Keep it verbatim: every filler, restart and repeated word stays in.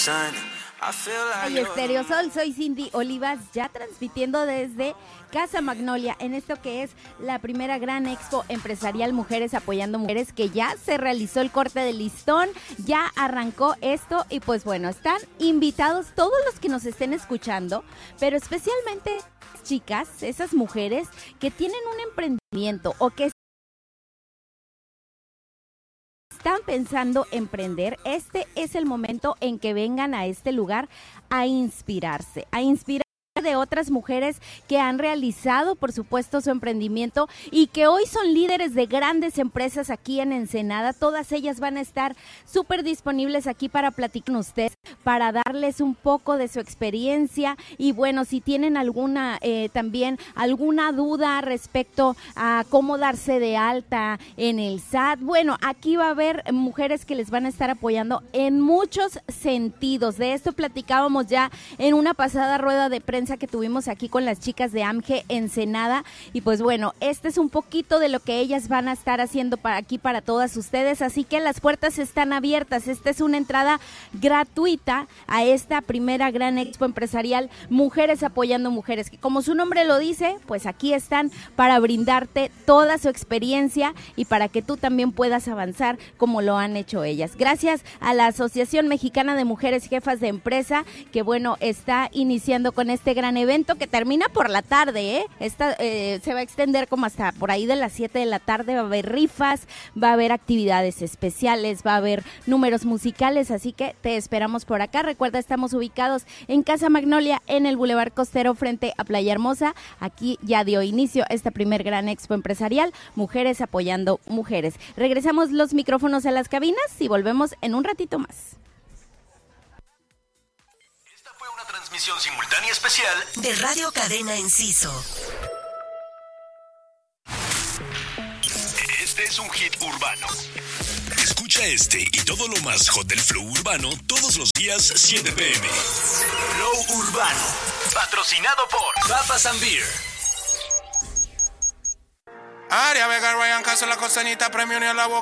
Ay, Estéreo Sol, soy Cindy Olivas, ya transmitiendo desde Casa Magnolia en esto que es la primera gran expo empresarial Mujeres Apoyando Mujeres, que ya se realizó el corte de listón, ya arrancó esto y pues bueno, están invitados todos los que nos estén escuchando, pero especialmente chicas, esas mujeres que tienen un emprendimiento o que están pensando emprender. Este es el momento en que vengan a este lugar a inspirarse, a inspirar de otras mujeres que han realizado, por supuesto, su emprendimiento y que hoy son líderes de grandes empresas aquí en Ensenada. Todas ellas van a estar súper disponibles aquí para platicar con ustedes, para darles un poco de su experiencia y bueno, si tienen alguna eh, también alguna duda respecto a cómo darse de alta en el S A T, bueno, aquí va a haber mujeres que les van a estar apoyando en muchos sentidos. De esto platicábamos ya en una pasada rueda de prensa que tuvimos aquí con las chicas de A M G Ensenada y pues bueno, este es un poquito de lo que ellas van a estar haciendo para aquí para todas ustedes, así que las puertas están abiertas. Esta es una entrada gratuita a esta primera gran expo empresarial Mujeres Apoyando Mujeres, que como su nombre lo dice, pues aquí están para brindarte toda su experiencia y para que tú también puedas avanzar como lo han hecho ellas. Gracias a la Asociación Mexicana de Mujeres Jefas de Empresa, que bueno, está iniciando con este gran evento que termina por la tarde, ¿eh? Esta, eh, se va a extender como hasta por ahí de las siete de la tarde, va a haber rifas, va a haber actividades especiales, va a haber números musicales, así que te esperamos por acá. Recuerda, estamos ubicados en Casa Magnolia, en el Boulevard Costero, frente a Playa Hermosa. Aquí ya dio inicio esta primer gran expo empresarial, Mujeres Apoyando Mujeres. Regresamos los micrófonos a las cabinas y volvemos en un ratito más. Transmisión simultánea especial de Radio Cadena Enciso. Este es un hit urbano. Escucha este y todo lo más hot del flow urbano todos los días siete p m. Flow Urbano, patrocinado por Papas and Beer. Aria Vega, Ryan Castro, la costanita, premio ni a la boca.